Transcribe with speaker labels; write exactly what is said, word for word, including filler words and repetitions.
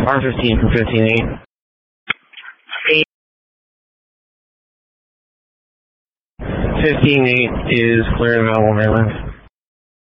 Speaker 1: R fifteen from fifteen eight. fifteen eight is clear and available, Maryland.